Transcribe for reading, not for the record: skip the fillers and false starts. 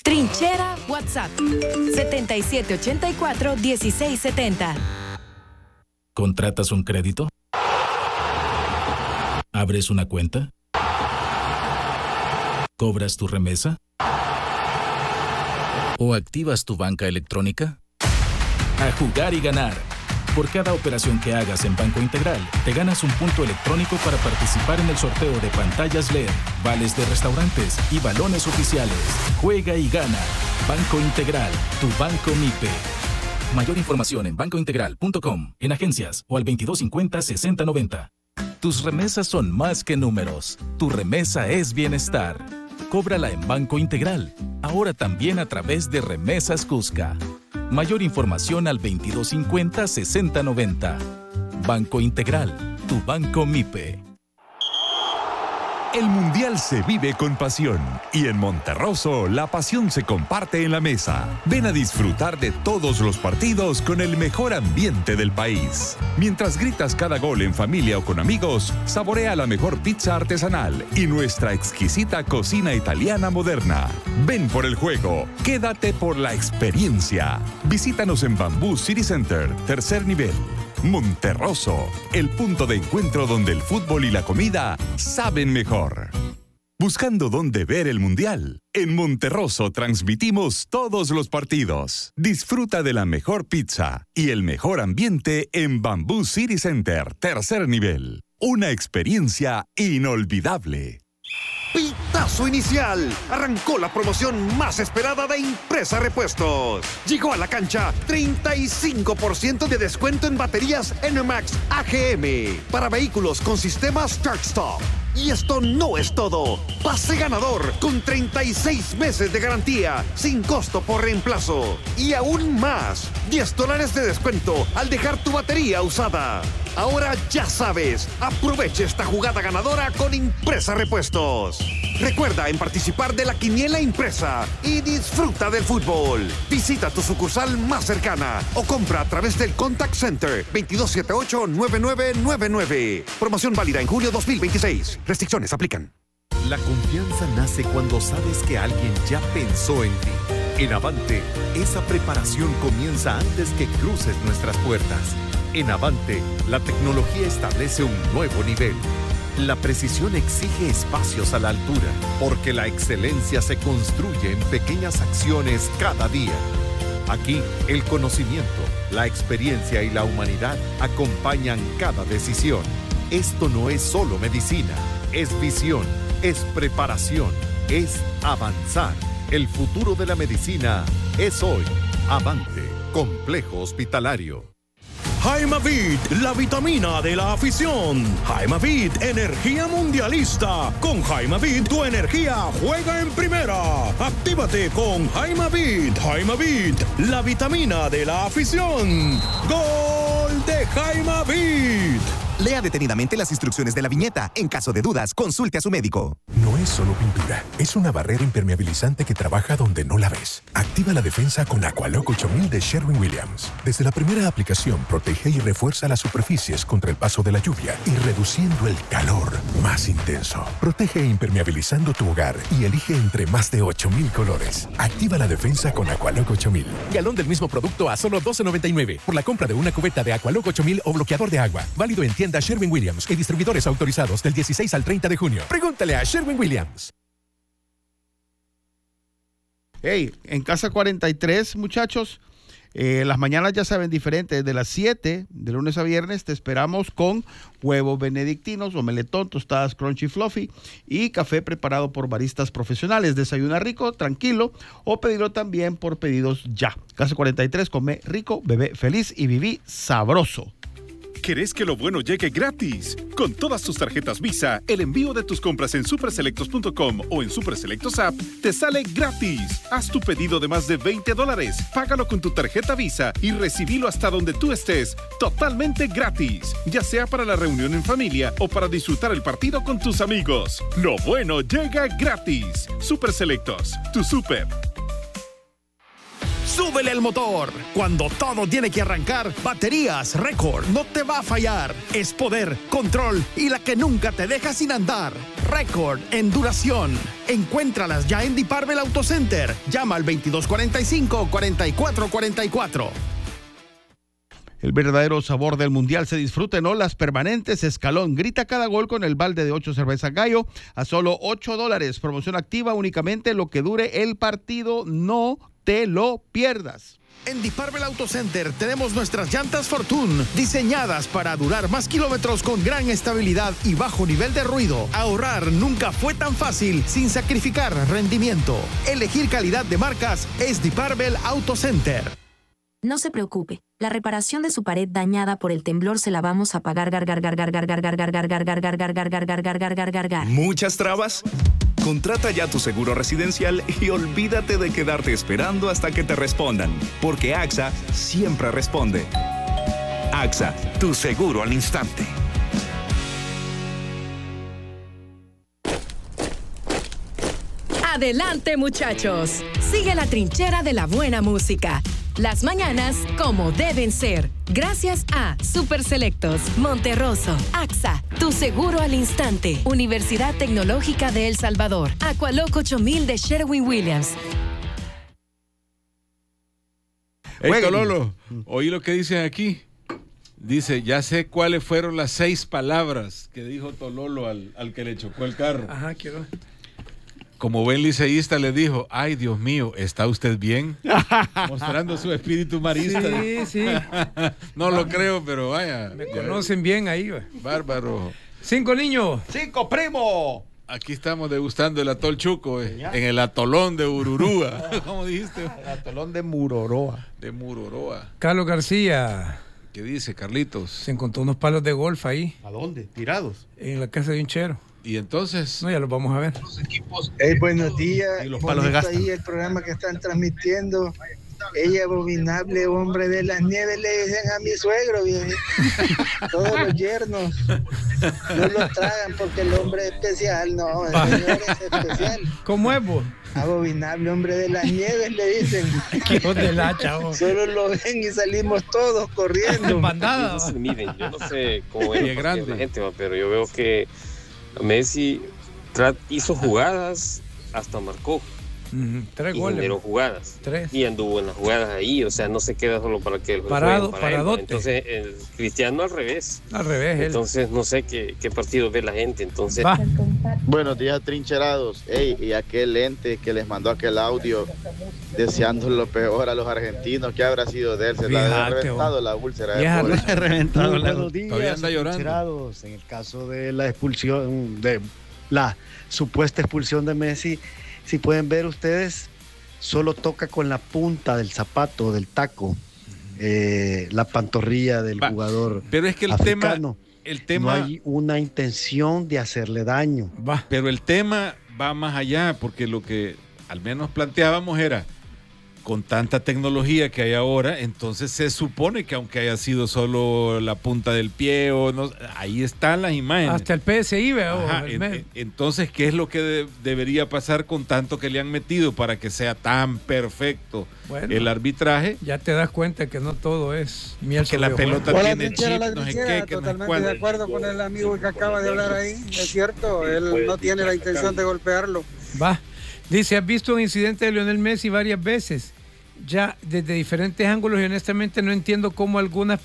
Trinchera WhatsApp 7784-1670. ¿Contratas un crédito? ¿Abres una cuenta? ¿Cobras tu remesa? ¿O activas tu banca electrónica? A jugar y ganar. Por cada operación que hagas en Banco Integral, te ganas un punto electrónico para participar en el sorteo de pantallas LED, vales de restaurantes y balones oficiales. Juega y gana. Banco Integral, tu banco MIPE. Mayor información en bancointegral.com, en agencias o al 2250-6090. Tus remesas son más que números. Tu remesa es bienestar. Cóbrala en Banco Integral, ahora también a través de Remesas Cusca. Mayor información al 2250-6090. Banco Integral, tu banco MIPE. El Mundial se vive con pasión y en Monterroso la pasión se comparte en la mesa. Ven a disfrutar de todos los partidos con el mejor ambiente del país. Mientras gritas cada gol en familia o con amigos, saborea la mejor pizza artesanal y nuestra exquisita cocina italiana moderna. Ven por el juego, quédate por la experiencia. Visítanos en Bamboo City Center, tercer nivel. Monterroso, el punto de encuentro donde el fútbol y la comida saben mejor. Buscando dónde ver el Mundial, en Monterroso transmitimos todos los partidos. Disfruta de la mejor pizza y el mejor ambiente en Bamboo City Center, tercer nivel. Una experiencia inolvidable. Pitazo inicial. Arrancó la promoción más esperada de Impresa Repuestos. Llegó a la cancha 35% de descuento en baterías NMAX AGM para vehículos con sistema Start Stop. Y esto no es todo. Pase ganador con 36 meses de garantía sin costo por reemplazo. Y aún más, $10 de descuento al dejar tu batería usada. Ahora ya sabes, aproveche esta jugada ganadora con Impresa Repuestos. Recuerda en participar de la quiniela impresa y disfruta del fútbol. Visita tu sucursal más cercana o compra a través del Contact Center 2278-9999. Promoción válida en julio 2026. Restricciones aplican. La confianza nace cuando sabes que alguien ya pensó en ti. En Avante, esa preparación comienza antes que cruces nuestras puertas. En Avante, la tecnología establece un nuevo nivel. La precisión exige espacios a la altura, porque la excelencia se construye en pequeñas acciones cada día. Aquí, el conocimiento, la experiencia y la humanidad acompañan cada decisión. Esto no es solo medicina, es visión, es preparación, es avanzar. El futuro de la medicina es hoy. Avante, Complejo Hospitalario. Jaimavid, la vitamina de la afición. Jaimavid, energía mundialista. Con Jaimavid, tu energía juega en primera. Actívate con Jaimavid. Jaimavid, la vitamina de la afición. ¡Gol de Jaimavid! Lea detenidamente las instrucciones de la viñeta. En caso de dudas, consulte a su médico. No es solo pintura, es una barrera impermeabilizante que trabaja donde no la ves. Activa la defensa con Aqualock 8000 de Sherwin-Williams. Desde la primera aplicación, protege y refuerza las superficies contra el paso de la lluvia y reduciendo el calor más intenso. Protege impermeabilizando tu hogar y elige entre más de 8000 colores. Activa la defensa con Aqualock 8000. Galón del mismo producto a solo $12.99 por la compra de una cubeta de Aqualock 8000 o bloqueador de agua. Válido en tienda Sherwin-Williams y distribuidores autorizados del 16 al 30 de junio. Pregúntale a Sherwin-Williams. Hey, en Casa 43, muchachos, las mañanas ya saben diferentes. De las 7, de lunes a viernes, te esperamos con huevos benedictinos, omeletón, tostadas crunchy fluffy y café preparado por baristas profesionales. Desayuna rico, tranquilo, o pedirlo también por pedidos ya. Casa 43, come rico, bebé feliz y viví sabroso. ¿Querés que lo bueno llegue gratis? Con todas tus tarjetas Visa, el envío de tus compras en superselectos.com o en Superselectos App te sale gratis. Haz tu pedido de más de $20, págalo con tu tarjeta Visa y recibilo hasta donde tú estés, totalmente gratis, ya sea para la reunión en familia o para disfrutar el partido con tus amigos. Lo bueno llega gratis. Superselectos, tu super. súbele el motor. Cuando todo tiene que arrancar, Baterías Record no te va a fallar. Es poder, control y la que nunca te deja sin andar. Record en duración. Encuéntralas ya en Diparvel Auto Center. Llama al 2245-4444. El verdadero sabor del Mundial se disfruta en Olas Permanentes Escalón. Grita cada gol con el balde de 8 cervezas Gallo a solo $8. Promoción activa únicamente lo que dure el partido. No te lo pierdas. En Diparvel Auto Center tenemos nuestras llantas Fortune, diseñadas para durar más kilómetros con gran estabilidad y bajo nivel de ruido. Ahorrar nunca fue tan fácil sin sacrificar rendimiento. Elegir calidad de marcas es Diparvel Auto Center. No se preocupe, la reparación de su pared dañada por el temblor se la vamos a pagar. ¿Muchas trabas? Contrata ya tu seguro residencial y olvídate de quedarte esperando hasta que te respondan, porque AXA siempre responde. AXA, tu seguro al instante. Adelante, muchachos. Sigue la trinchera de la buena música. Las mañanas como deben ser. Gracias a Super Selectos, Monterroso, AXA, tu seguro al instante. Universidad Tecnológica de El Salvador, Aqualoco 8000 de Sherwin-Williams. Hey, Tololo, oí lo que dicen aquí. Dice, ya sé cuáles fueron las 6 palabras que dijo Tololo al que le chocó el carro. Ajá, quiero. Como buen liceísta le dijo, ay, Dios mío, ¿está usted bien? Mostrando su espíritu marista. Sí, sí. No lo creo, pero vaya. Me conocen bien ahí. Bárbaro. 5 niños. 5, primo. Aquí estamos degustando el atol Chuco, en el atolón de Ururúa. ¿Cómo dijiste? El atolón de Muroroa. De Muroroa. Carlos García. ¿Qué dice, Carlitos? Se encontró unos palos de golf ahí. ¿A dónde? ¿Tirados? En la casa de un chero. ¿Y entonces? No, ya los vamos a ver. Buenos días. Y los palos de gasta. Ahí el programa que están transmitiendo. Ella abominable, hombre de las nieves, le dicen a mi suegro, bien. Todos los yernos no lo tragan porque el hombre es especial, no, el señor es especial. ¿Cómo es vos? Abominable, hombre de las nieves, le dicen. ¿Qué de la chavo? Solo lo ven y salimos todos corriendo. Bandada. Miren, yo no sé cómo es la gente, pero yo veo que Messi hizo jugadas, hasta marcó. 3 y goles. Generó jugadas. 3. Y anduvo en las jugadas ahí, o sea, no se queda solo para que el parado, para paradote. Entonces, el Cristiano al revés. Al revés, entonces, no sé qué partido ve la gente. Entonces, Buenos días, trincherados. Ey, y aquel ente que les mandó aquel audio deseando lo peor a los argentinos, ¿qué habrá sido de él? Se le ha reventado la úlcera. Buenos días, todavía anda llorando. trincherados. En el caso de la expulsión, de la supuesta expulsión de Messi, si pueden ver ustedes, solo toca con la punta del zapato, del taco, la pantorrilla del jugador. Pero es que el tema no hay una intención de hacerle daño. Pero el tema va más allá, porque lo que al menos planteábamos era, con tanta tecnología que hay ahora, entonces se supone que aunque haya sido solo la punta del pie, o no, ahí están las imágenes. Hasta el PSI, veo. Entonces, ¿qué es lo que debería pasar con tanto que le han metido para que sea tan perfecto el arbitraje? Ya te das cuenta que no todo es miel que la pelota tiene chip, no sé qué, que totalmente de acuerdo con el amigo que acaba de hablar ahí, es cierto, él no tiene la intención de golpearlo. Dice, ¿has visto un incidente de Lionel Messi varias veces? Ya desde diferentes ángulos y honestamente no entiendo cómo algunas